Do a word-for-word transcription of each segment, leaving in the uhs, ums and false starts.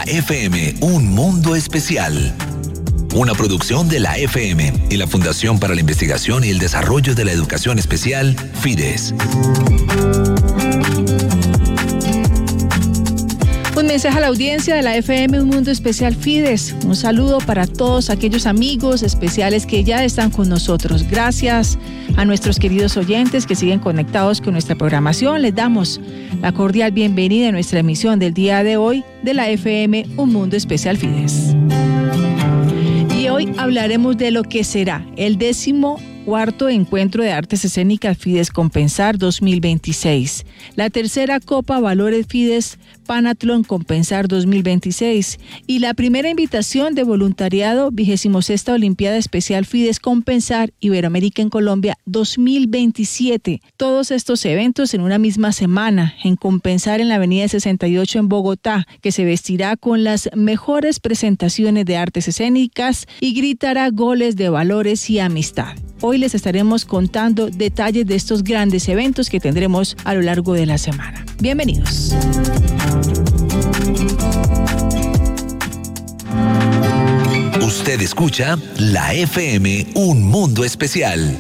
F M Un Mundo Especial. Una producción de la F M y la Fundación para la Investigación y el Desarrollo de la Educación Especial, FIDES. Un mensaje a la audiencia de la F M Un Mundo Especial FIDES. Un saludo para todos aquellos amigos especiales que ya están con nosotros. Gracias a nuestros queridos oyentes que siguen conectados con nuestra programación. Les damos la cordial bienvenida a nuestra emisión del día de hoy de la F M Un Mundo Especial FIDES. Y hoy hablaremos de lo que será el décimo cuarto Encuentro de Artes Escénicas FIDES Compensar dos mil veintiséis, la tercera Copa Valores FIDES Panatlón Compensar dos mil veintiséis y la primera invitación de voluntariado vigésima sexta Olimpiada Especial FIDES Compensar Iberoamérica en Colombia dos mil veintisiete. Todos estos eventos en una misma semana en Compensar en la Avenida sesenta y ocho en Bogotá, que se vestirá con las mejores presentaciones de artes escénicas y gritará goles de valores y amistad. Hoy les estaremos contando detalles de estos grandes eventos que tendremos a lo largo de la semana. Bienvenidos. Usted escucha la F M Un Mundo Especial.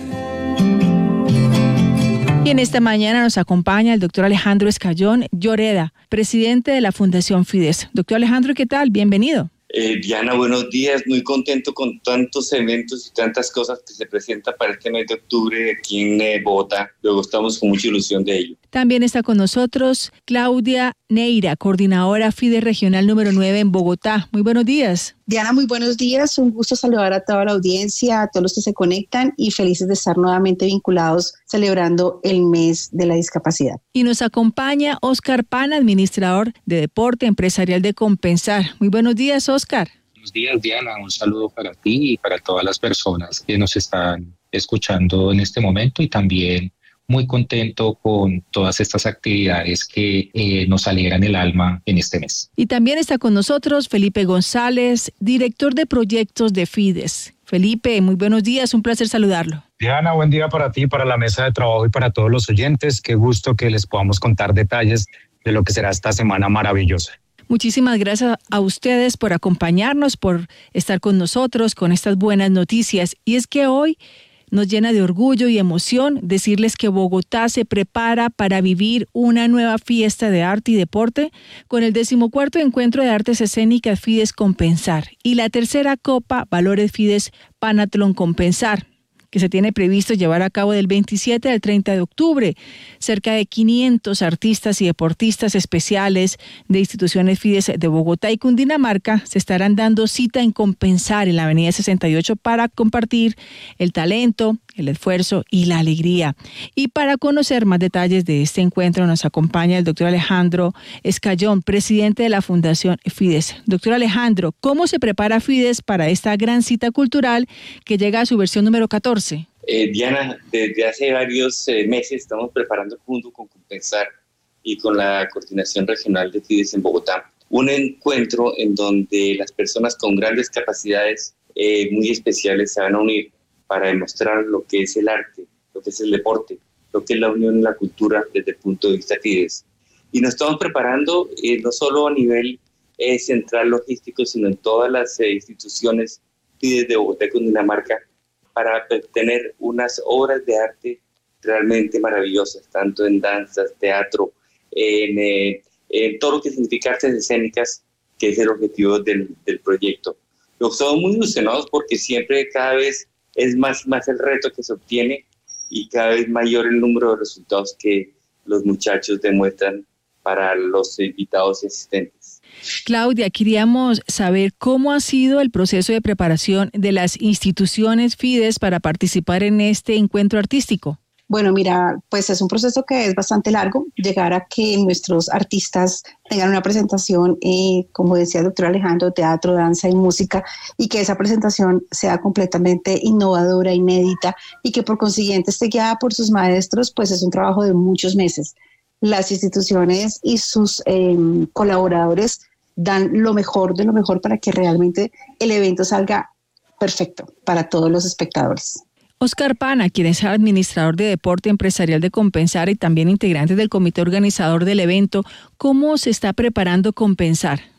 Y en esta mañana nos acompaña el doctor Alejandro Escayón Lloreda, presidente de la Fundación FIDES. Doctor Alejandro, ¿qué tal? Bienvenido. Eh, Diana, buenos días. Muy contento con tantos eventos y tantas cosas que se presentan para este mes de octubre aquí en eh, Bogotá. Luego estamos con mucha ilusión de ello. También está con nosotros Claudia Neira, coordinadora FIDES Regional número nueve en Bogotá. Muy buenos días. Diana, muy buenos días. Un gusto saludar a toda la audiencia, a todos los que se conectan y felices de estar nuevamente vinculados celebrando el mes de la discapacidad. Y nos acompaña Oscar Pana, administrador de Deporte Empresarial de Compensar. Muy buenos días, Oscar. Buenos días, Diana. Un saludo para ti y para todas las personas que nos están escuchando en este momento y también muy contento con todas estas actividades que eh, nos alegran el alma en este mes. Y también está con nosotros Felipe González, director de proyectos de FIDES. Felipe, muy buenos días, un placer saludarlo. Diana, buen día para ti, para la mesa de trabajo y para todos los oyentes. Qué gusto que les podamos contar detalles de lo que será esta semana maravillosa. Muchísimas gracias a ustedes por acompañarnos, por estar con nosotros con estas buenas noticias. Y es que hoy nos llena de orgullo y emoción decirles que Bogotá se prepara para vivir una nueva fiesta de arte y deporte con el decimocuarto Encuentro de Artes Escénicas FIDES Compensar y la tercera Copa Valores FIDES Panatlón Compensar, que se tiene previsto llevar a cabo del veintisiete al treinta de octubre. Cerca de quinientos artistas y deportistas especiales de instituciones FIDES de Bogotá y Cundinamarca se estarán dando cita en Compensar en la Avenida sesenta y ocho para compartir el talento, el esfuerzo y la alegría. Y para conocer más detalles de este encuentro nos acompaña el doctor Alejandro Escayón, presidente de la Fundación FIDES. Doctor Alejandro, ¿cómo se prepara FIDES para esta gran cita cultural que llega a su versión número catorce? Eh, Diana, desde hace varios eh, meses estamos preparando junto con Compensar y con la Coordinación Regional de FIDES en Bogotá un encuentro en donde las personas con grandes capacidades eh, muy especiales se van a unir para demostrar lo que es el arte, lo que es el deporte, lo que es la unión en la cultura desde el punto de vista FIDES. Y nos estamos preparando eh, no solo a nivel eh, central logístico, sino en todas las eh, instituciones FIDES de Bogotá y Cundinamarca para tener unas obras de arte realmente maravillosas, tanto en danzas, teatro, en, eh, en todo lo que significa artes escénicas, que es el objetivo del, del proyecto. Estamos muy ilusionados porque siempre cada vez es más, más el reto que se obtiene y cada vez mayor el número de resultados que los muchachos demuestran para los invitados y asistentes. Claudia, queríamos saber cómo ha sido el proceso de preparación de las instituciones FIDES para participar en este encuentro artístico. Bueno, mira, pues es un proceso que es bastante largo, llegar a que nuestros artistas tengan una presentación, eh, como decía el doctor Alejandro, teatro, danza y música, y que esa presentación sea completamente innovadora, inédita, y que por consiguiente esté guiada por sus maestros, pues es un trabajo de muchos meses. Las instituciones y sus eh, colaboradores dan lo mejor de lo mejor para que realmente el evento salga perfecto para todos los espectadores. Oscar Pana, quien es administrador de Deporte Empresarial de Compensar y también integrante del comité organizador del evento, ¿cómo se está preparando Compensar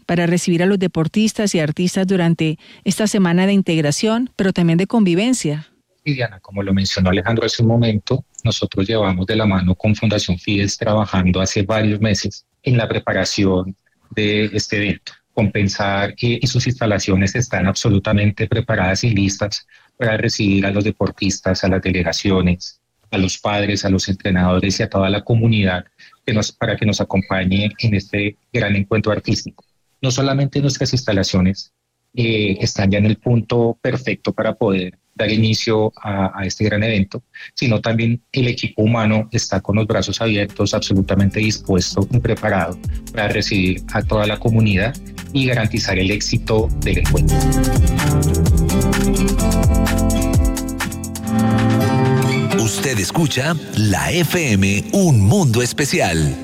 para recibir a los deportistas y artistas durante esta semana de integración, pero también de convivencia. Y Diana, como lo mencionó Alejandro hace un momento, nosotros llevamos de la mano con Fundación Fides trabajando hace varios meses en la preparación de este evento. Compensar y, y sus instalaciones están absolutamente preparadas y listas para recibir a los deportistas, a las delegaciones, a los padres, a los entrenadores y a toda la comunidad que nos, para que nos acompañe en este gran encuentro artístico. No solamente nuestras instalaciones eh, están ya en el punto perfecto para poder dar inicio a, a este gran evento, sino también el equipo humano está con los brazos abiertos, absolutamente dispuesto y preparado para recibir a toda la comunidad y garantizar el éxito del encuentro. Usted escucha la F M Un Mundo Especial.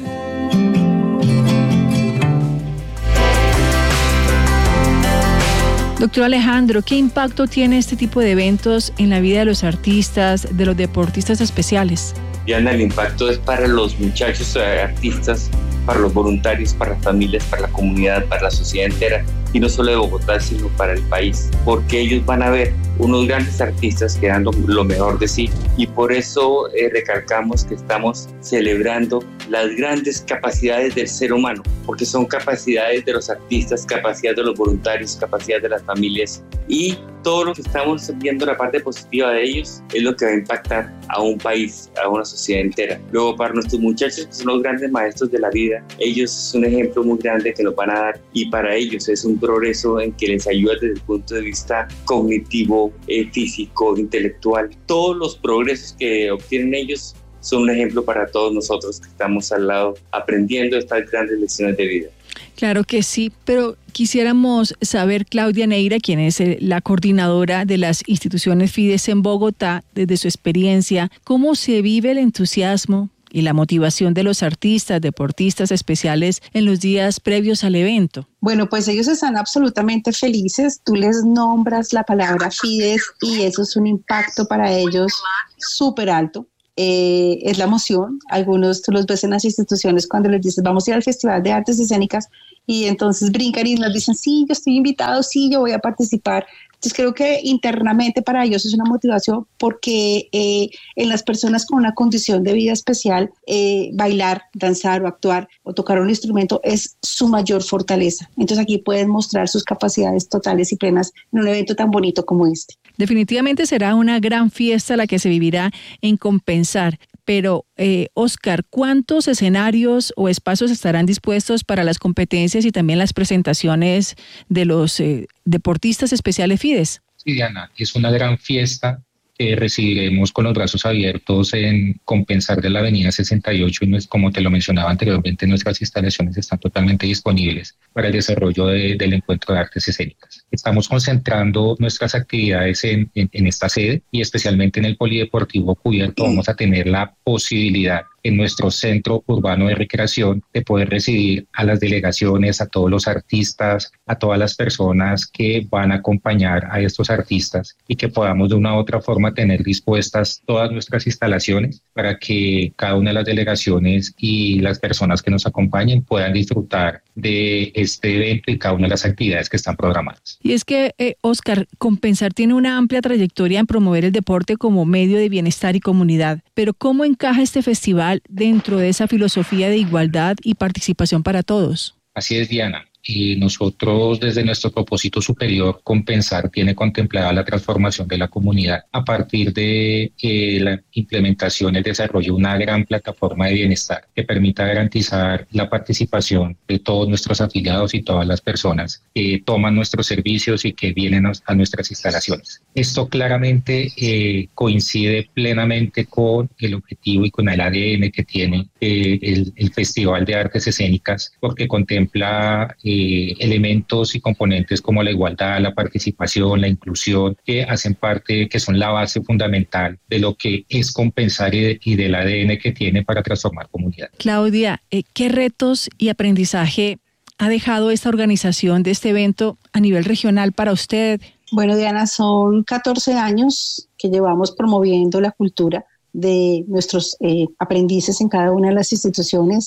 Doctor Alejandro, ¿qué impacto tiene este tipo de eventos en la vida de los artistas, de los deportistas especiales? Diana, el impacto es para los muchachos artistas, para los voluntarios, para las familias, para la comunidad, para la sociedad entera, y no solo de Bogotá, sino para el país, porque ellos van a ver unos grandes artistas que dan lo, lo mejor de sí, y por eso eh, recalcamos que estamos celebrando las grandes capacidades del ser humano, porque son capacidades de los artistas, capacidades de los voluntarios, capacidades de las familias, y todo lo que estamos viendo, la parte positiva de ellos, es lo que va a impactar a un país, a una sociedad entera. Luego, para nuestros muchachos, que son los grandes maestros de la vida, ellos es un ejemplo muy grande que nos van a dar, y para ellos es un progreso en que les ayuda desde el punto de vista cognitivo, eh, físico, intelectual. Todos los progresos que obtienen ellos son un ejemplo para todos nosotros que estamos al lado aprendiendo estas grandes lecciones de vida. Claro que sí, pero quisiéramos saber, Claudia Neira, quien es la coordinadora de las instituciones Fides en Bogotá, desde su experiencia, ¿cómo se vive el entusiasmo y la motivación de los artistas, deportistas especiales en los días previos al evento? Bueno, pues ellos están absolutamente felices. Tú les nombras la palabra Fides y eso es un impacto para ellos súper alto. Eh, es la emoción. Algunos tú los ves en las instituciones cuando les dices vamos a ir al Festival de Artes Escénicas y entonces brincan y nos dicen sí, yo estoy invitado, sí, yo voy a participar. Entonces creo que internamente para ellos es una motivación porque eh, en las personas con una condición de vida especial, eh, bailar, danzar o actuar o tocar un instrumento es su mayor fortaleza. Entonces aquí pueden mostrar sus capacidades totales y plenas en un evento tan bonito como este. Definitivamente será una gran fiesta la que se vivirá en Compensar. Pero, eh, Oscar, ¿cuántos escenarios o espacios estarán dispuestos para las competencias y también las presentaciones de los eh, deportistas especiales Fides? Sí, Diana, es una gran fiesta que recibiremos con los brazos abiertos en Compensar de la Avenida sesenta y ocho, y no es, como te lo mencionaba anteriormente, nuestras instalaciones están totalmente disponibles para el desarrollo de, del encuentro de artes escénicas. Estamos concentrando nuestras actividades en, en, en esta sede y especialmente en el Polideportivo Cubierto. Vamos a tener la posibilidad en nuestro centro urbano de recreación de poder recibir a las delegaciones, a todos los artistas, a todas las personas que van a acompañar a estos artistas y que podamos de una u otra forma tener dispuestas todas nuestras instalaciones para que cada una de las delegaciones y las personas que nos acompañen puedan disfrutar de este evento y cada una de las actividades que están programadas. Y es que, eh, Oscar, Compensar tiene una amplia trayectoria en promover el deporte como medio de bienestar y comunidad, pero ¿cómo encaja este festival dentro de esa filosofía de igualdad y participación para todos? Así es, Diana. Y nosotros desde nuestro propósito superior, Compensar tiene contemplada la transformación de la comunidad a partir de eh, la implementación y el desarrollo de una gran plataforma de bienestar que permita garantizar la participación de todos nuestros afiliados y todas las personas que toman nuestros servicios y que vienen a, a nuestras instalaciones. Esto claramente eh, coincide plenamente con el objetivo y con el A D N que tiene eh, el, el Festival de Artes Escénicas, porque contempla eh, Eh, elementos y componentes como la igualdad, la participación, la inclusión, que hacen parte, que son la base fundamental de lo que es Compensar y, de, y del A D N que tiene para transformar comunidad. Claudia, eh, ¿qué retos y aprendizaje ha dejado esta organización de este evento a nivel regional para usted? Bueno, Diana, son catorce años que llevamos promoviendo la cultura de nuestros eh, aprendices en cada una de las instituciones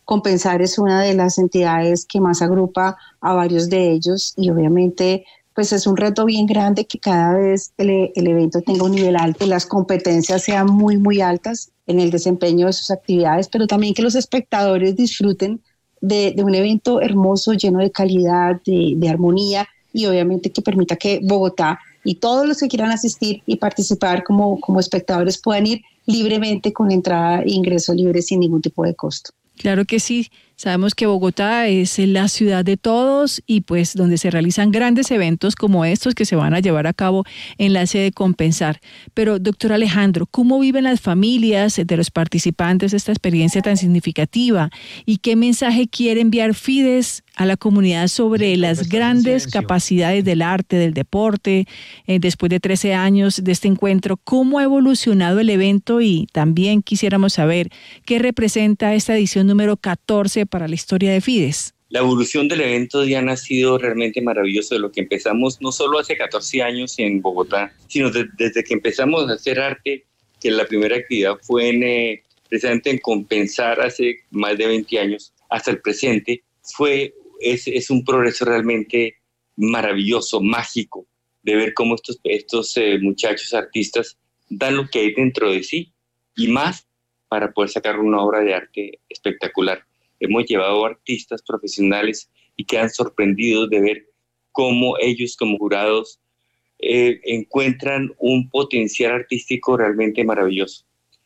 Compensar es una de las entidades que más agrupa a varios de ellos y obviamente pues es un reto bien grande que cada vez el, el evento tenga un nivel alto, las competencias sean muy muy altas en el desempeño de sus actividades, pero también que los espectadores disfruten de, de un evento hermoso, lleno de calidad, de, de armonía y obviamente que permita que Bogotá y todos los que quieran asistir y participar como, como espectadores puedan ir libremente con entrada e ingreso libre sin ningún tipo de costo. Claro que sí, sabemos que Bogotá es la ciudad de todos y pues donde se realizan grandes eventos como estos que se van a llevar a cabo en la sede Compensar. Pero doctor Alejandro, ¿cómo viven las familias de los participantes de esta experiencia tan significativa? ¿Y qué mensaje quiere enviar Fides a la comunidad sobre las grandes capacidades del arte, del deporte, eh, después de trece años de este encuentro? ¿Cómo ha evolucionado el evento? Y también quisiéramos saber qué representa esta edición número catorce para la historia de Fides. La evolución del evento, Diana, ha sido realmente maravilloso de lo que empezamos no solo hace catorce años en Bogotá, sino de, desde que empezamos a hacer arte, que la primera actividad fue en, eh, precisamente en Compensar hace más de veinte años, hasta el presente, fue, es, es un progreso realmente maravilloso, mágico, de ver cómo estos, estos eh, muchachos artistas dan lo que hay dentro de sí y más para poder sacar una obra de arte espectacular. Hemos llevado artistas profesionales y quedan sorprendidos de ver cómo ellos como jurados eh, encuentran un potencial artístico realmente maravilloso.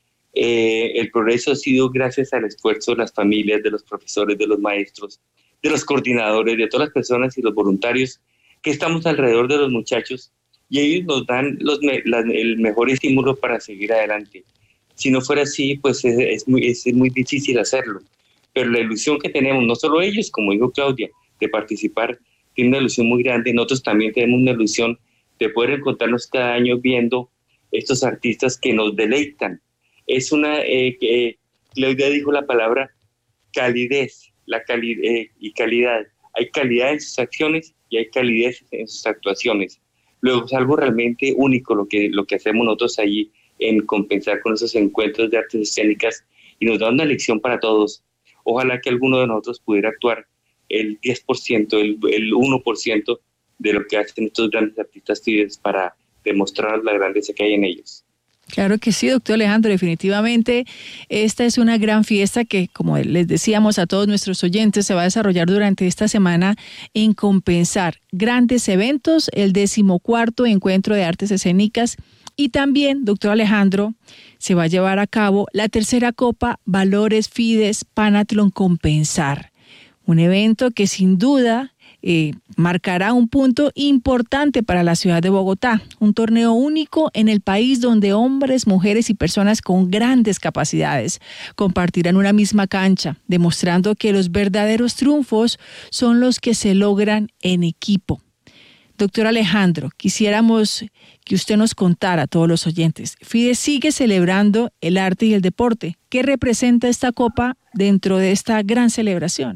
Eh, el progreso ha sido gracias al esfuerzo de las familias, de los profesores, de los maestros, de los coordinadores, de todas las personas y los voluntarios que estamos alrededor de los muchachos y ellos nos dan los, la, el mejor estímulo para seguir adelante. Si no fuera así, pues es, es, muy, es muy difícil hacerlo. Pero la ilusión que tenemos, no solo ellos, como dijo Claudia, de participar, tiene una ilusión muy grande. Nosotros también tenemos una ilusión de poder encontrarnos cada año viendo estos artistas que nos deleitan. Es una, eh, que Claudia dijo la palabra calidez la cali- eh, y calidad. Hay calidad en sus acciones y hay calidez en sus actuaciones. Luego es algo realmente único lo que, lo que hacemos nosotros allí en Compensar con esos encuentros de artes escénicas y nos da una lección para todos. Ojalá que alguno de nosotros pudiera actuar el diez por ciento, el, el uno por ciento de lo que hacen estos grandes artistas Fides para demostrar la grandeza que hay en ellos. Claro que sí, doctor Alejandro, definitivamente esta es una gran fiesta que, como les decíamos a todos nuestros oyentes, se va a desarrollar durante esta semana en Compensar. Grandes eventos, el decimocuarto Encuentro de Artes Escénicas y también, doctor Alejandro, se va a llevar a cabo la tercera Copa Valores Fides Panatlón Compensar, un evento que sin duda Eh, marcará un punto importante para la ciudad de Bogotá, un torneo único en el país donde hombres, mujeres y personas con grandes capacidades compartirán una misma cancha, demostrando que los verdaderos triunfos son los que se logran en equipo. Doctor Alejandro, quisiéramos que usted nos contara a todos los oyentes, Fides sigue celebrando el arte y el deporte. ¿Qué representa esta copa dentro de esta gran celebración?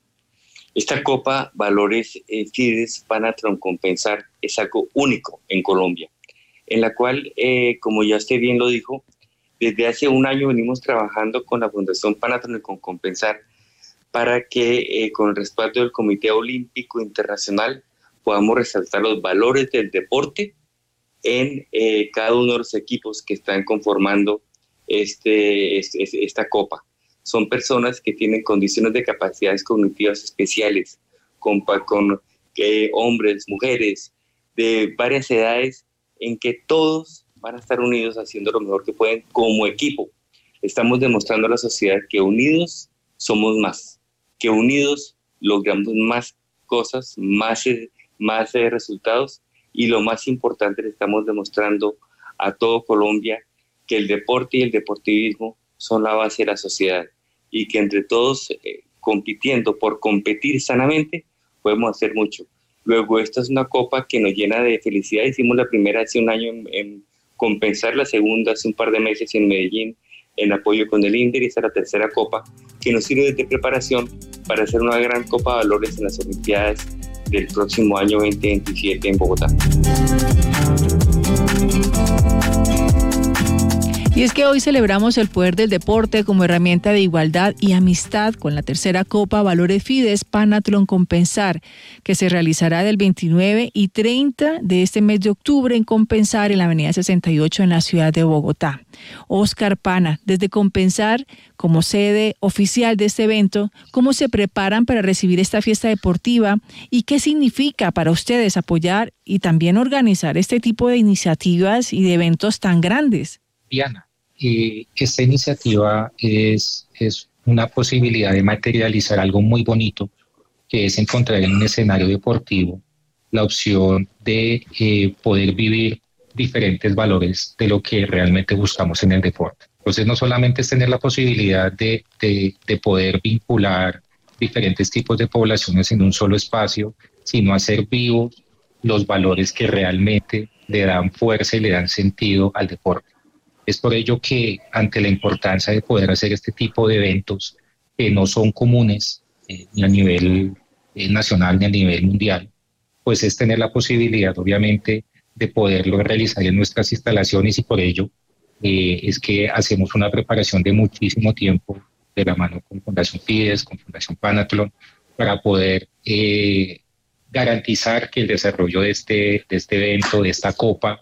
Esta Copa Valores eh, Fides Panatlón Compensar es algo único en Colombia, en la cual, eh, como ya usted bien lo dijo, desde hace un año venimos trabajando con la Fundación Panatlón con Compensar para que eh, con el respaldo del Comité Olímpico Internacional podamos resaltar los valores del deporte en eh, cada uno de los equipos que están conformando este, este, esta Copa. Son personas que tienen condiciones de capacidades cognitivas especiales, con, con eh, hombres, mujeres, de varias edades, en que todos van a estar unidos haciendo lo mejor que pueden como equipo. Estamos demostrando a la sociedad que unidos somos más, que unidos logramos más cosas, más, más eh, resultados, y lo más importante, le estamos demostrando a todo Colombia que el deporte y el deportivismo son la base de la sociedad y que entre todos, eh, compitiendo por competir sanamente, podemos hacer mucho. Luego, esta es una copa que nos llena de felicidad. Hicimos la primera hace un año en, en Compensar, la segunda hace un par de meses en Medellín, en apoyo con el INDER, y esta es la tercera copa que nos sirve de preparación para hacer una gran Copa de Valores en las Olimpiadas del próximo año veinte veintisiete en Bogotá. Y es que hoy celebramos el poder del deporte como herramienta de igualdad y amistad con la tercera Copa Valores Fides Panatlón Compensar, que se realizará del veintinueve y treinta de este mes de octubre en Compensar, en la avenida sesenta y ocho en la ciudad de Bogotá. Oscar Pana, desde Compensar, como sede oficial de este evento, ¿cómo se preparan para recibir esta fiesta deportiva y qué significa para ustedes apoyar y también organizar este tipo de iniciativas y de eventos tan grandes? Diana, eh, esta iniciativa es, es una posibilidad de materializar algo muy bonito, que es encontrar en un escenario deportivo la opción de eh, poder vivir diferentes valores de lo que realmente buscamos en el deporte. Entonces no solamente es tener la posibilidad de, de, de poder vincular diferentes tipos de poblaciones en un solo espacio, sino hacer vivos los valores que realmente le dan fuerza y le dan sentido al deporte. Es por ello que ante la importancia de poder hacer este tipo de eventos que no son comunes eh, ni a nivel eh, nacional ni a nivel mundial, pues es tener la posibilidad obviamente de poderlo realizar en nuestras instalaciones, y por ello eh, es que hacemos una preparación de muchísimo tiempo de la mano con Fundación Fides, con Fundación Panatlón, para poder eh, garantizar que el desarrollo de este, de este evento, de esta copa,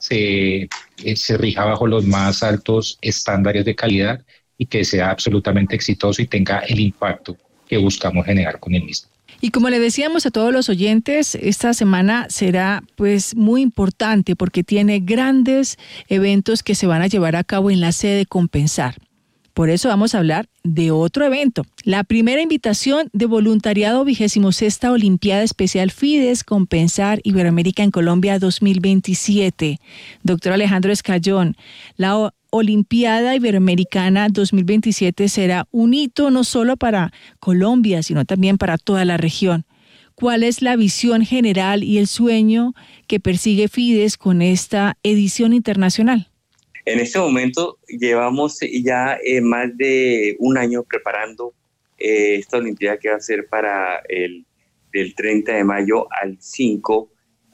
Se, se rija bajo los más altos estándares de calidad y que sea absolutamente exitoso y tenga el impacto que buscamos generar con el mismo. Y como le decíamos a todos los oyentes, esta semana será pues muy importante porque tiene grandes eventos que se van a llevar a cabo en la sede Compensar. Por eso vamos a hablar de otro evento, la primera invitación de voluntariado vigésimo sexta Olimpiada Especial Fides Compensar Iberoamérica en Colombia dos mil veintisiete. Doctor Alejandro Escayón, la o- Olimpiada Iberoamericana dos mil veintisiete será un hito no solo para Colombia, sino también para toda la región. ¿Cuál es la visión general y el sueño que persigue Fides con esta edición internacional? En este momento llevamos ya eh, más de un año preparando eh, esta Olimpiada que va a ser para el del treinta de mayo al cinco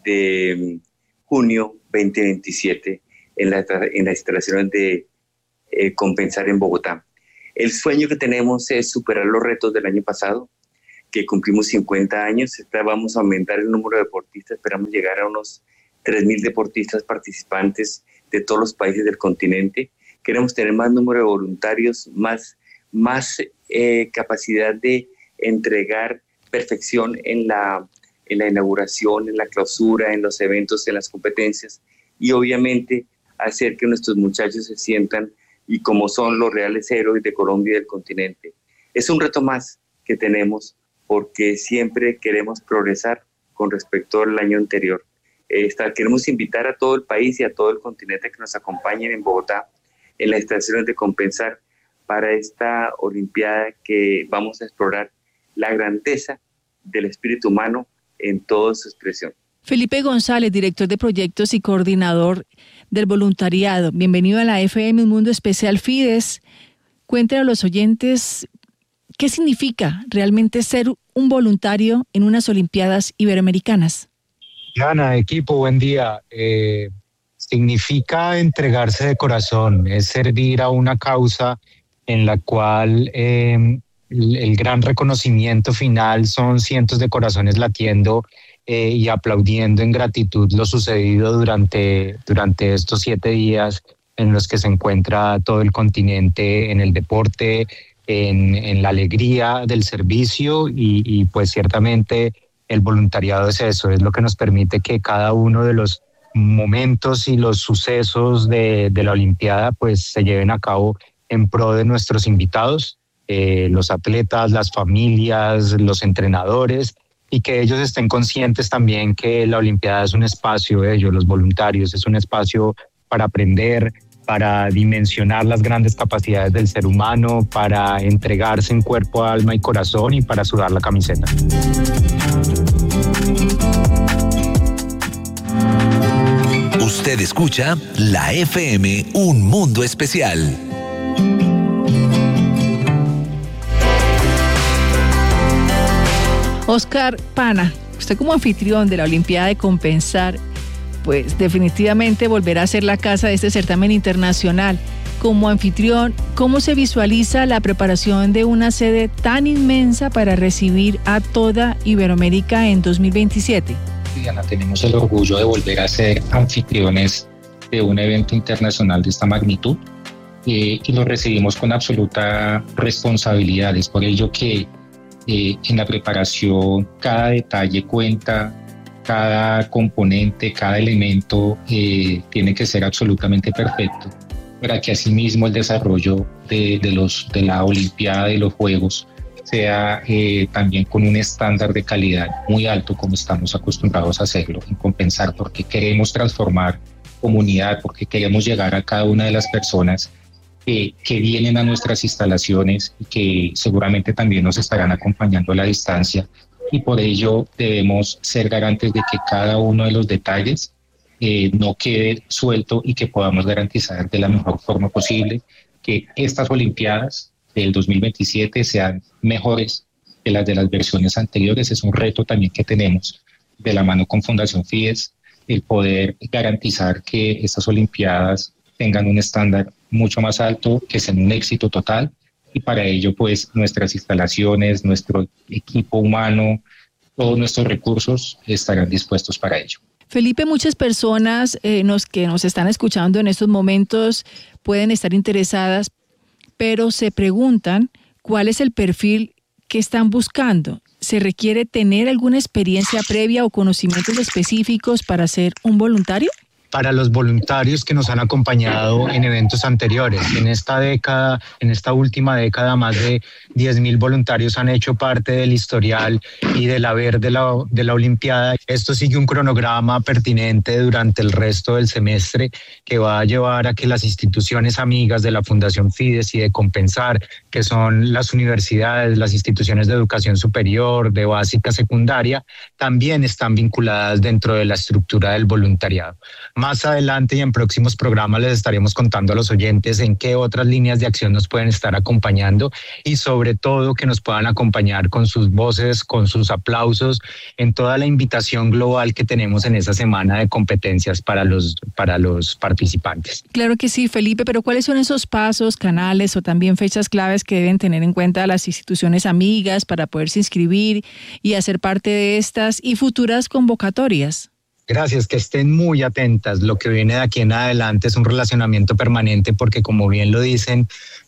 de junio veinte veintisiete en, la, en las instalaciones de eh, Compensar en Bogotá. El sueño que tenemos es superar los retos del año pasado, que cumplimos cincuenta años. Esta vamos a aumentar el número de deportistas, esperamos llegar a unos tres mil deportistas participantes de todos los países del continente. Queremos tener más número de voluntarios, más, más eh, capacidad de entregar perfección en la, en la inauguración, en la clausura, en los eventos, en las competencias, y obviamente hacer que nuestros muchachos se sientan y como son los reales héroes de Colombia y del continente. Es un reto más que tenemos porque siempre queremos progresar con respecto al año anterior. Esta, queremos invitar a todo el país y a todo el continente que nos acompañen en Bogotá en las estaciones de Compensar para esta Olimpiada que vamos a explorar la grandeza del espíritu humano en toda su expresión. Felipe González, director de proyectos y coordinador del voluntariado. Bienvenido a la F M, un mundo especial Fides. Cuéntale a los oyentes qué significa realmente ser un voluntario en unas Olimpiadas Iberoamericanas. Diana, equipo, buen día. Eh, significa entregarse de corazón, es servir a una causa en la cual eh, el, el gran reconocimiento final son cientos de corazones latiendo eh, y aplaudiendo en gratitud lo sucedido durante, durante estos siete días en los que se encuentra todo el continente en el deporte, en, en la alegría del servicio y, y pues ciertamente el voluntariado es eso, es lo que nos permite que cada uno de los momentos y los sucesos de, de la Olimpiada pues se lleven a cabo en pro de nuestros invitados, eh, los atletas, las familias, los entrenadores, y que ellos estén conscientes también que la Olimpiada es un espacio, ellos, los voluntarios, es un espacio para aprender, para dimensionar las grandes capacidades del ser humano, para entregarse en cuerpo, alma y corazón y para sudar la camiseta. Usted escucha la F M Un Mundo Especial. Oscar Pana, usted como anfitrión de la Olimpiada de Compensar, pues definitivamente volverá a ser la casa de este certamen internacional. Como anfitrión, ¿cómo se visualiza la preparación de una sede tan inmensa para recibir a toda Iberoamérica en dos mil veintisiete? Diana, tenemos el orgullo de volver a ser anfitriones de un evento internacional de esta magnitud eh, y lo recibimos con absoluta responsabilidad. Es por ello que eh, en la preparación cada detalle cuenta, cada componente, cada elemento eh, tiene que ser absolutamente perfecto para que asimismo el desarrollo de, de, los, de la Olimpiada, de los Juegos, sea eh, también con un estándar de calidad muy alto como estamos acostumbrados a hacerlo en Compensar, porque queremos transformar comunidad, porque queremos llegar a cada una de las personas que, que vienen a nuestras instalaciones y que seguramente también nos estarán acompañando a la distancia, y por ello debemos ser garantes de que cada uno de los detalles eh, no quede suelto y que podamos garantizar de la mejor forma posible que estas Olimpiadas del dos mil veintisiete sean mejores que las de las versiones anteriores. Es un reto también que tenemos de la mano con Fundación Fides, el poder garantizar que estas Olimpiadas tengan un estándar mucho más alto, que sean un éxito total, y para ello pues nuestras instalaciones, nuestro equipo humano, todos nuestros recursos estarán dispuestos para ello. Felipe, muchas personas eh, nos, que nos están escuchando en estos momentos pueden estar interesadas, pero se preguntan cuál es el perfil que están buscando. ¿Se requiere tener alguna experiencia previa o conocimientos específicos para ser un voluntario? Para los voluntarios que nos han acompañado en eventos anteriores. En esta década, en esta última década, más de diez mil voluntarios han hecho parte del historial y del haber de la, de la Olimpiada. Esto sigue un cronograma pertinente durante el resto del semestre que va a llevar a que las instituciones amigas de la Fundación Fides y de Compensar, que son las universidades, las instituciones de educación superior, de básica secundaria, también están vinculadas dentro de la estructura del voluntariado. Más adelante y en próximos programas les estaremos contando a los oyentes en qué otras líneas de acción nos pueden estar acompañando y sobre todo que nos puedan acompañar con sus voces, con sus aplausos en toda la invitación global que tenemos en esa semana de competencias para los, para los participantes. Claro que sí, Felipe, pero ¿cuáles son esos pasos, canales o también fechas claves que deben tener en cuenta las instituciones amigas para poderse inscribir y hacer parte de estas y futuras convocatorias? Gracias, que estén muy atentas. Lo que viene de aquí en adelante es un relacionamiento permanente porque, como bien lo dicen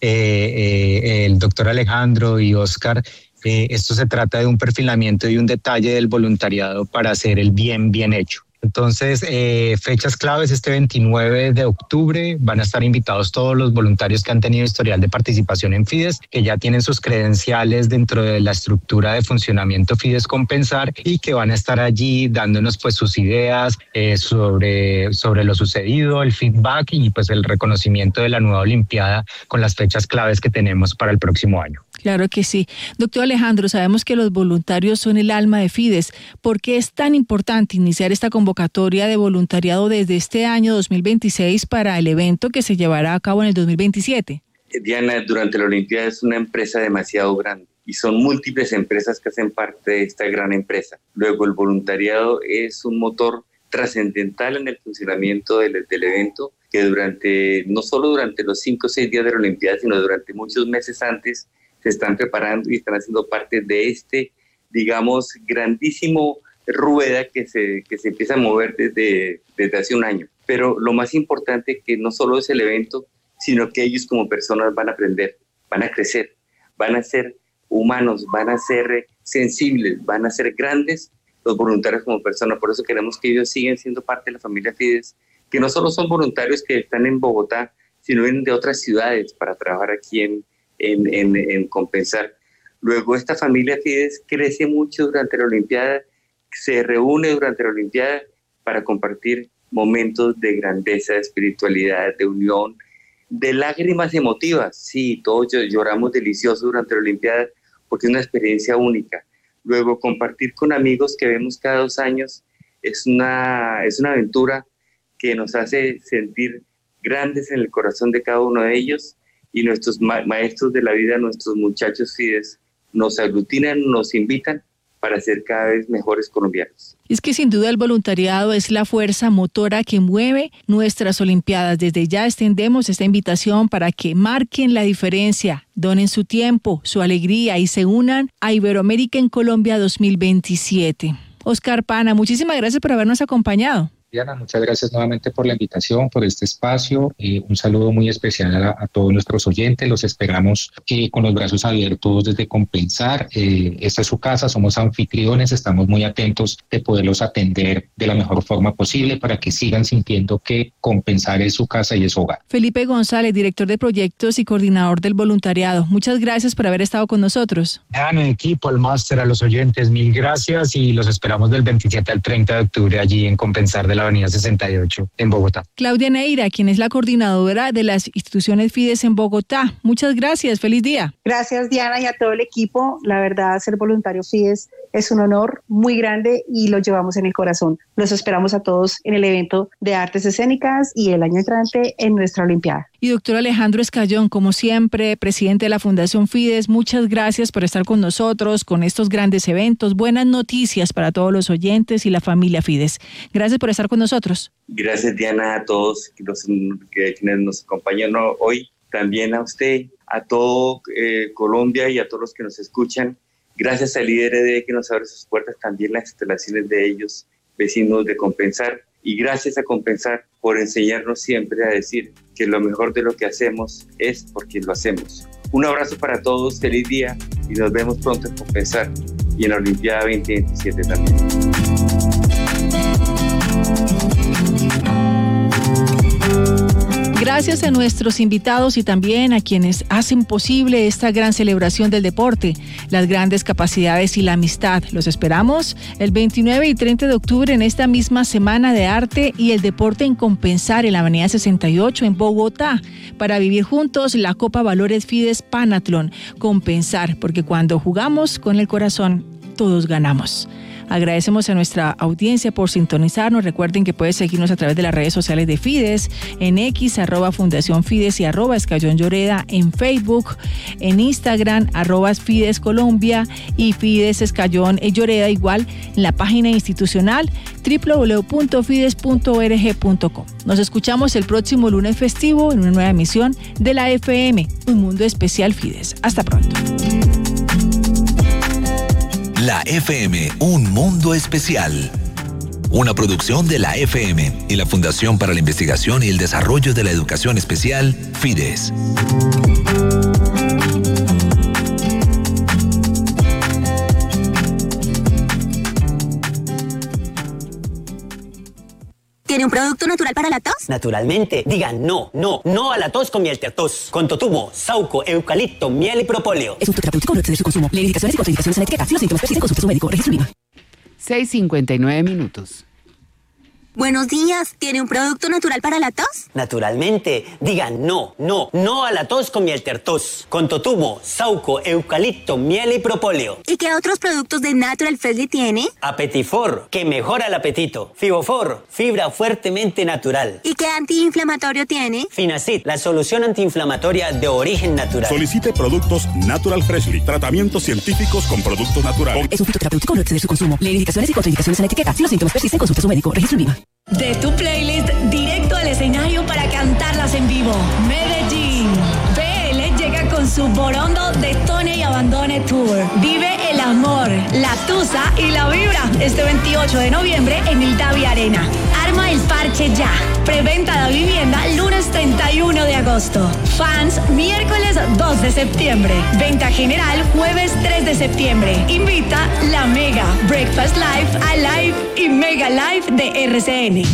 eh, eh, el doctor Alejandro y Oscar, eh, esto se trata de un perfilamiento y un detalle del voluntariado para hacer el bien bien hecho. Entonces, eh, fechas claves, este veintinueve de octubre van a estar invitados todos los voluntarios que han tenido historial de participación en Fides, que ya tienen sus credenciales dentro de la estructura de funcionamiento Fides Compensar y que van a estar allí dándonos pues sus ideas eh, sobre, sobre lo sucedido, el feedback y pues el reconocimiento de la nueva Olimpiada con las fechas claves que tenemos para el próximo año. Claro que sí. Doctor Alejandro, sabemos que los voluntarios son el alma de Fides. ¿Por qué es tan importante iniciar esta convocatoria de voluntariado desde este año dos mil veintiséis para el evento que se llevará a cabo en el dos mil veintisiete? Diana, durante la Olimpiada es una empresa demasiado grande y son múltiples empresas que hacen parte de esta gran empresa. Luego, el voluntariado es un motor trascendental en el funcionamiento del, del evento, que durante, no solo durante los cinco o seis días de la Olimpiada, sino durante muchos meses antes, se están preparando y están haciendo parte de este, digamos, grandísimo rueda que se, que se empieza a mover desde, desde hace un año. Pero lo más importante es que no solo es el evento, sino que ellos como personas van a aprender, van a crecer, van a ser humanos, van a ser sensibles, van a ser grandes los voluntarios como personas. Por eso queremos que ellos sigan siendo parte de la familia Fides, que no solo son voluntarios que están en Bogotá, sino vienen de otras ciudades para trabajar aquí en En, en, en Compensar. Luego, esta familia Fides crece mucho durante la Olimpiada, se reúne durante la Olimpiada para compartir momentos de grandeza, de espiritualidad, de unión, de lágrimas emotivas. Sí, todos lloramos delicioso durante la Olimpiada porque es una experiencia única. Luego, compartir con amigos que vemos cada dos años es una, es una aventura que nos hace sentir grandes en el corazón de cada uno de ellos. Y nuestros ma- maestros de la vida, nuestros muchachos Fides, nos aglutinan, nos invitan para ser cada vez mejores colombianos. Es que sin duda el voluntariado es la fuerza motora que mueve nuestras Olimpiadas. Desde ya extendemos esta invitación para que marquen la diferencia, donen su tiempo, su alegría y se unan a Iberoamérica en Colombia dos mil veintisiete. Oscar Pana, muchísimas gracias por habernos acompañado. Diana, muchas gracias nuevamente por la invitación, por este espacio. Eh, un saludo muy especial a, a todos nuestros oyentes. Los esperamos eh, con los brazos abiertos desde Compensar. Eh, esta es su casa, somos anfitriones, estamos muy atentos de poderlos atender de la mejor forma posible para que sigan sintiendo que Compensar es su casa y es su hogar. Felipe González, director de proyectos y coordinador del voluntariado. Muchas gracias por haber estado con nosotros. Diana, equipo, al máster, a los oyentes, mil gracias y los esperamos del veintisiete al treinta de octubre allí en Compensar de la Avenida sesenta y ocho en Bogotá. Claudia Neira, quien es la coordinadora de las instituciones Fides en Bogotá. Muchas gracias, feliz día. Gracias, Diana, y a todo el equipo. La verdad, ser voluntario Fides es un honor muy grande y lo llevamos en el corazón. Los esperamos a todos en el evento de artes escénicas y el año entrante en nuestra Olimpiada. Y doctor Alejandro Escayón, como siempre, presidente de la Fundación Fides, muchas gracias por estar con nosotros, con estos grandes eventos. Buenas noticias para todos los oyentes y la familia Fides. Gracias por estar con nosotros. Gracias, Diana, a todos los que, quienes nos acompañan hoy. También a usted, a todo eh, Colombia y a todos los que nos escuchan. Gracias al I D R D que nos abre sus puertas, también las instalaciones de ellos, vecinos de Compensar. Y gracias a Compensar por enseñarnos siempre a decir que lo mejor de lo que hacemos es porque lo hacemos. Un abrazo para todos, feliz día y nos vemos pronto en Compensar y en la Olimpiada veinte veintisiete también. Gracias a nuestros invitados y también a quienes hacen posible esta gran celebración del deporte, las grandes capacidades y la amistad. Los esperamos el veintinueve y treinta de octubre en esta misma Semana de Arte y el Deporte en Compensar en la Avenida sesenta y ocho en Bogotá para vivir juntos la Copa Valores Fides Panatlón. Compensar, porque cuando jugamos con el corazón, todos ganamos. Agradecemos a nuestra audiencia por sintonizarnos. Recuerden que pueden seguirnos a través de las redes sociales de Fides, en X, arroba Fundación Fides y arroba Escayón Lloreda, en Facebook, en Instagram, arroba Fides Colombia y Fides Escayón Lloreda, igual en la página institucional doble u doble u doble u punto fides punto org punto com. Nos escuchamos el próximo lunes festivo en una nueva emisión de la F M, Un Mundo Especial Fides. Hasta pronto. La F M, Un Mundo Especial. Una producción de la F M y la Fundación para la Investigación y el Desarrollo de la Educación Especial, Fides. ¿Tiene un producto natural para la tos? Naturalmente. Digan no, no, no a la tos con miel tertos. Con totumo, sauco, eucalipto, miel y propóleo. Es un terapéutico, no exceder su consumo. Lee indicaciones y contraindicaciones en la etiqueta. Si los síntomas persisten, consulte a su médico. Registro IVA. seis cincuenta y nueve minutos. Buenos días. ¿Tiene un producto natural para la tos? Naturalmente. Digan no, no, no a la tos con miel tertos. Con totumo, sauco, eucalipto, miel y propóleo. ¿Y qué otros productos de Natural Freshly tiene? Apetifor, que mejora el apetito. Fibofor, fibra fuertemente natural. ¿Y qué antiinflamatorio tiene? Finacid, la solución antiinflamatoria de origen natural. Solicite productos Natural Freshly. Tratamientos científicos con productos naturales. Es un fitoterapéutico, no exceder su consumo. Lee indicaciones y contraindicaciones en la etiqueta. Si los síntomas persisten, consulte a su médico. Registro IVA. De tu playlist directo al escenario para cantarlas en vivo. Medellín. B L llega con su Borondo Detone y Abandone Tour. Vive el amor, la tusa y la vibra este veintiocho de noviembre en el Davi Arena. Arma el parche ya. Preventa de vivienda lunes treinta y uno de agosto. Fans miércoles dos de septiembre. Venta general jueves tres de septiembre. Invita La Mega, Breakfast Live, Alive y Mega Live de R C N.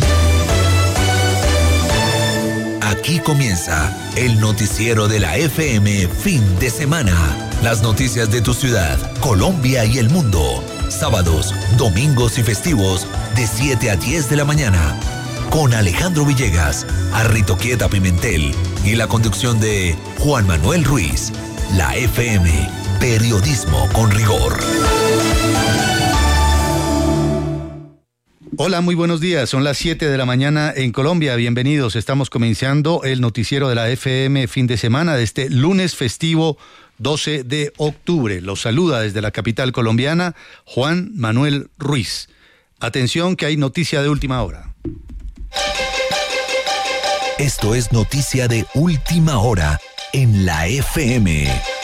Aquí comienza el noticiero de la F M fin de semana. Las noticias de tu ciudad, Colombia y el mundo. Sábados, domingos y festivos de siete a diez de la mañana. Con Alejandro Villegas, Arrito Quieta Pimentel y la conducción de Juan Manuel Ruiz. La F M, periodismo con rigor. Hola, muy buenos días. Son las siete de la mañana en Colombia. Bienvenidos. Estamos comenzando el noticiero de la F M fin de semana de este lunes festivo doce de octubre. Los saluda desde la capital colombiana Juan Manuel Ruiz. Atención que hay noticia de última hora. Esto es noticia de última hora en la F M.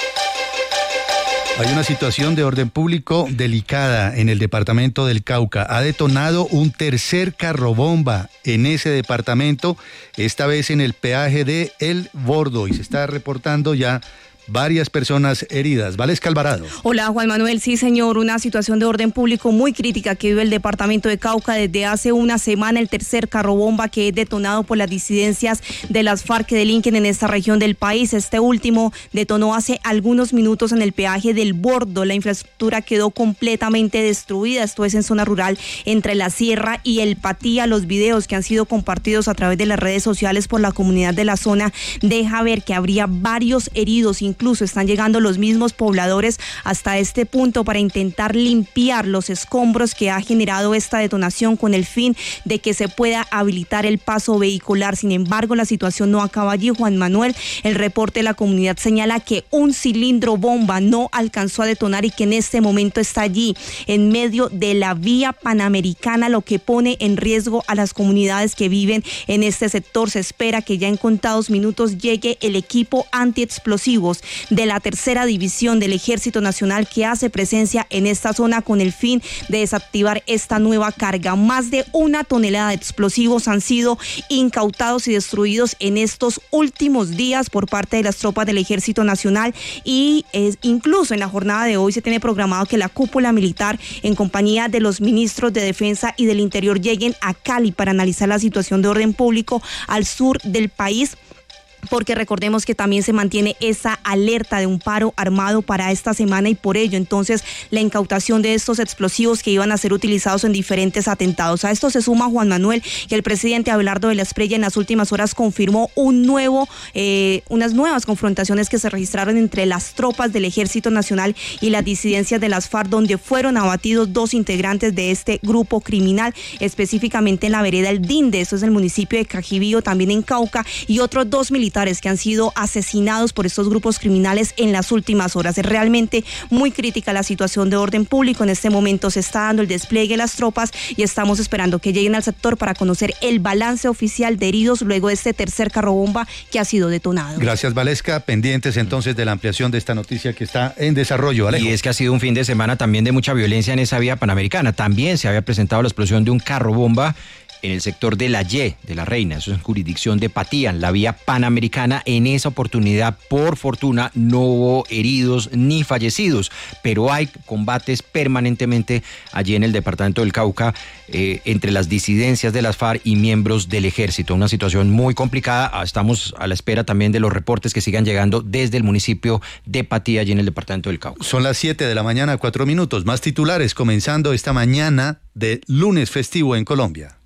Hay una situación de orden público delicada en el departamento del Cauca. Ha detonado un tercer carrobomba en ese departamento, esta vez en el peaje de El Bordo, y se está reportando ya varias personas heridas. Valesca Alvarado. Hola, Juan Manuel. Sí, señor, una situación de orden público muy crítica que vive el departamento de Cauca desde hace una semana. El tercer carrobomba que es detonado por las disidencias de las FARC que delinquen en esta región del país. Este último detonó hace algunos minutos en el peaje del Bordo. La infraestructura quedó completamente destruida. Esto es en zona rural entre la Sierra y el Patía. Los videos que han sido compartidos a través de las redes sociales por la comunidad de la zona deja ver que habría varios heridos. Incluso están llegando los mismos pobladores hasta este punto para intentar limpiar los escombros que ha generado esta detonación con el fin de que se pueda habilitar el paso vehicular. Sin embargo, la situación no acaba allí, Juan Manuel. El reporte de la comunidad señala que un cilindro bomba no alcanzó a detonar y que en este momento está allí en medio de la vía panamericana, lo que pone en riesgo a las comunidades que viven en este sector. Se espera que ya en contados minutos llegue el equipo antiexplosivos de la tercera división del Ejército Nacional que hace presencia en esta zona con el fin de desactivar esta nueva carga. Más de una tonelada de explosivos han sido incautados y destruidos en estos últimos días por parte de las tropas del Ejército Nacional, y es, incluso en la jornada de hoy se tiene programado que la cúpula militar en compañía de los ministros de Defensa y del Interior lleguen a Cali para analizar la situación de orden público al sur del país, porque recordemos que también se mantiene esa alerta de un paro armado para esta semana, y por ello entonces la incautación de estos explosivos que iban a ser utilizados en diferentes atentados. A esto se suma, Juan Manuel, que el presidente Abelardo de la Espriella en las últimas horas confirmó un nuevo, eh, unas nuevas confrontaciones que se registraron entre las tropas del Ejército Nacional y las disidencias de las FARC, donde fueron abatidos dos integrantes de este grupo criminal, específicamente en la vereda El Dinde, eso es el municipio de Cajibío, también en Cauca, y otros dos militares que han sido asesinados por estos grupos criminales en las últimas horas. Es realmente muy crítica la situación de orden público. En este momento se está dando el despliegue de las tropas y estamos esperando que lleguen al sector para conocer el balance oficial de heridos luego de este tercer carrobomba que ha sido detonado. Gracias, Valesca. Pendientes entonces de la ampliación de esta noticia que está en desarrollo. Alejo. Y es que ha sido un fin de semana también de mucha violencia en esa vía panamericana. También se había presentado la explosión de un carrobomba en el sector de la Y, de la Reina, eso es en jurisdicción de Patía, en la vía panamericana. En esa oportunidad, por fortuna, no hubo heridos ni fallecidos, pero hay combates permanentemente allí en el departamento del Cauca eh, entre las disidencias de las FARC y miembros del ejército. Una situación muy complicada. Estamos a la espera también de los reportes que sigan llegando desde el municipio de Patía, allí en el departamento del Cauca. Son las siete de la mañana, cuatro minutos. Más titulares comenzando esta mañana de lunes festivo en Colombia.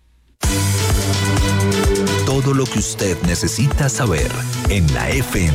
Todo lo que usted necesita saber en la F M.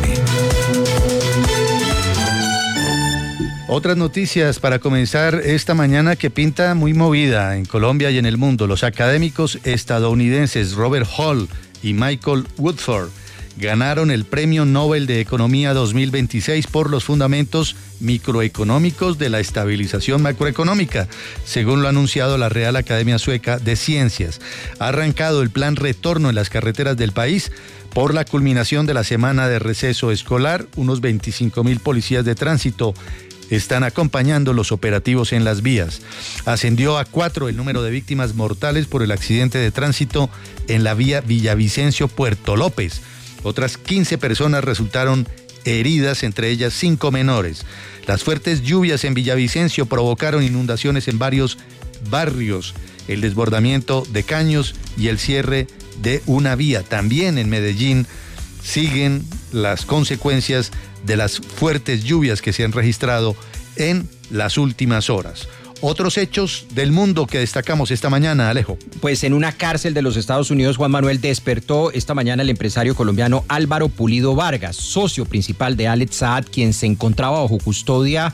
Otras noticias para comenzar esta mañana que pinta muy movida en Colombia y en el mundo. Los académicos estadounidenses Robert Hall y Michael Woodford ganaron el Premio Nobel de Economía dos mil veintiséis por los fundamentos microeconómicos de la estabilización macroeconómica, según lo ha anunciado la Real Academia Sueca de Ciencias. Ha arrancado el plan Retorno en las carreteras del país por la culminación de la semana de receso escolar. Unos veinticinco mil policías de tránsito están acompañando los operativos en las vías. Ascendió a cuatro el número de víctimas mortales por el accidente de tránsito en la vía Villavicencio-Puerto López. Otras quince personas resultaron heridas, entre ellas cinco menores. Las fuertes lluvias en Villavicencio provocaron inundaciones en varios barrios, el desbordamiento de caños y el cierre de una vía. También en Medellín siguen las consecuencias de las fuertes lluvias que se han registrado en las últimas horas. Otros hechos del mundo que destacamos esta mañana, Alejo. Pues en una cárcel de los Estados Unidos, Juan Manuel, despertó esta mañana el empresario colombiano Álvaro Pulido Vargas, socio principal de Alex Saad, quien se encontraba bajo custodia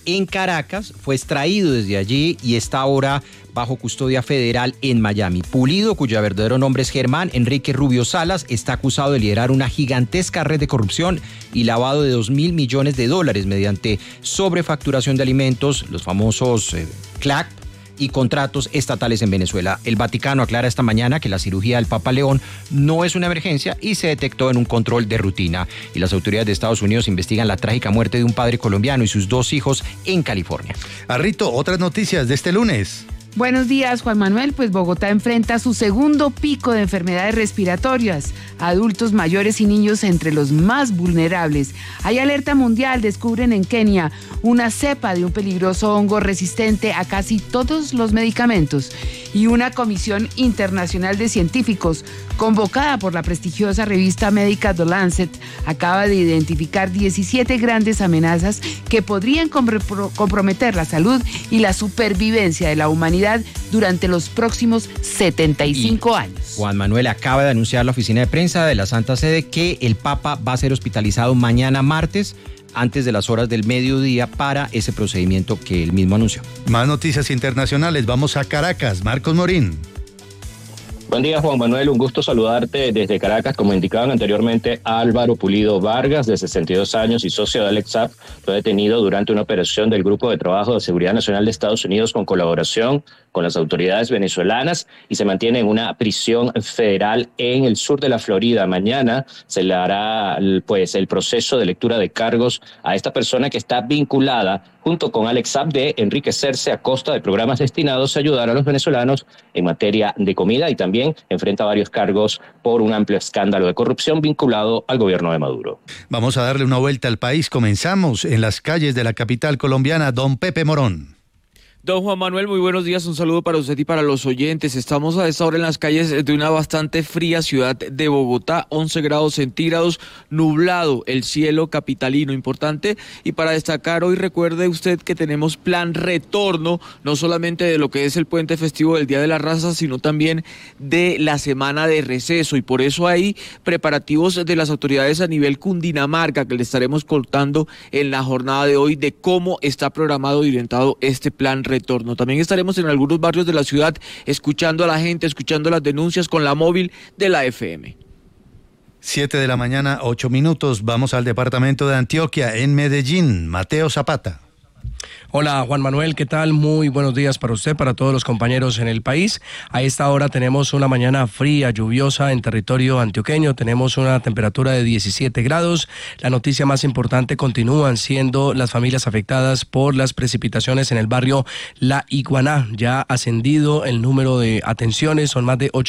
en Caracas, fue extraído desde allí y está ahora bajo custodia federal en Miami. Pulido, cuyo verdadero nombre es Germán Enrique Rubio Salas, está acusado de liderar una gigantesca red de corrupción y lavado de dos mil millones de dólares mediante sobrefacturación de alimentos, los famosos eh, C L A C, y contratos estatales en Venezuela. El Vaticano aclara esta mañana que la cirugía del Papa León no es una emergencia y se detectó en un control de rutina. Y las autoridades de Estados Unidos investigan la trágica muerte de un padre colombiano y sus dos hijos en California. Arrito, otras noticias de este lunes. Buenos días, Juan Manuel. Pues Bogotá enfrenta su segundo pico de enfermedades respiratorias. Adultos mayores y niños entre los más vulnerables. Hay alerta mundial. Descubren en Kenia una cepa de un peligroso hongo resistente a casi todos los medicamentos. Y una comisión internacional de científicos, convocada por la prestigiosa revista médica The Lancet, acaba de identificar diecisiete grandes amenazas que podrían comprometer la salud y la supervivencia de la humanidad durante los próximos setenta y cinco y años. Juan Manuel, acaba de anunciar la oficina de prensa de la Santa Sede que el Papa va a ser hospitalizado mañana martes antes de las horas del mediodía para ese procedimiento que él mismo anunció. Más noticias internacionales, vamos a Caracas. Marcos Morín. Buen día, Juan Manuel, un gusto saludarte desde Caracas. Como indicaban anteriormente, Álvaro Pulido Vargas, de sesenta y dos años y socio de Alex Saab, fue detenido durante una operación del Grupo de Trabajo de Seguridad Nacional de Estados Unidos con colaboración con las autoridades venezolanas y se mantiene en una prisión federal en el sur de la Florida. Mañana se le hará pues el proceso de lectura de cargos a esta persona que está vinculada junto con Alex Saab de enriquecerse a costa de programas destinados a ayudar a los venezolanos en materia de comida y también enfrenta varios cargos por un amplio escándalo de corrupción vinculado al gobierno de Maduro. Vamos a darle una vuelta al país. Comenzamos en las calles de la capital colombiana. Don Pepe Morón. Don Juan Manuel, muy buenos días, un saludo para usted y para los oyentes. Estamos a esta hora en las calles de una bastante fría ciudad de Bogotá, once grados centígrados, nublado el cielo capitalino, importante. Y para destacar hoy, recuerde usted que tenemos plan retorno, no solamente de lo que es el puente festivo del Día de la Raza, sino también de la semana de receso. Y por eso hay preparativos de las autoridades a nivel Cundinamarca, que le estaremos contando en la jornada de hoy de cómo está programado y orientado este plan retorno. Retorno. También estaremos en algunos barrios de la ciudad escuchando a la gente, escuchando las denuncias con la móvil de la F M. Siete de la mañana, ocho minutos. Vamos al departamento de Antioquia, en Medellín. Mateo Zapata. Hola Juan Manuel, ¿qué tal? Muy buenos días para usted, para todos los compañeros en el país. A esta hora tenemos una mañana fría, lluviosa en territorio antioqueño. Tenemos una temperatura de diecisiete grados. La noticia más importante continúan siendo las familias afectadas por las precipitaciones en el barrio La Iguaná. Ya ha ascendido el número de atenciones, son más de ocho